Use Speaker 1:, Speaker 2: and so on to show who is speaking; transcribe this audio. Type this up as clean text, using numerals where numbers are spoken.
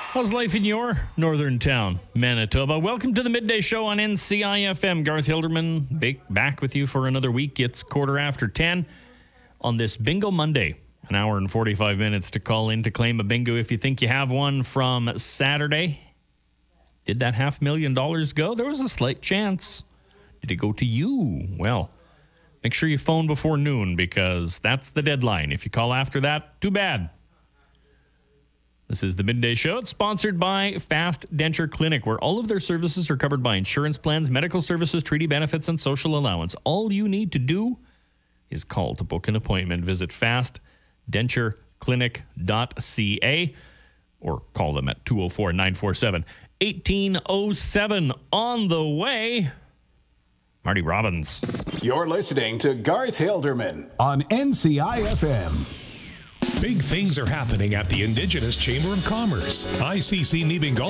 Speaker 1: How's life in your northern town, Manitoba? Welcome to the Midday Show on NCIFM. Garth Hilderman back with you for another week. It's 10:15 on this Bingo Monday. An hour and 45 minutes to call in to claim a bingo if you think you have one from Saturday. Did that $500,000 go? There was a slight chance. Did it go to you? Well, make sure you phone before noon because that's the deadline. If you call after that, too bad. This is the Midday Show. It's sponsored by Fast Denture Clinic, where all of their services are covered by insurance plans, medical services, treaty benefits, and social allowance. All you need to do is call to book an appointment. Visit fastdentureclinic.ca or call them at 204-947-1807. On the way, Marty Robbins.
Speaker 2: You're listening to Garth Hilderman on NCIFM.
Speaker 3: Big things are happening at the Indigenous Chamber of Commerce. ICC Nebing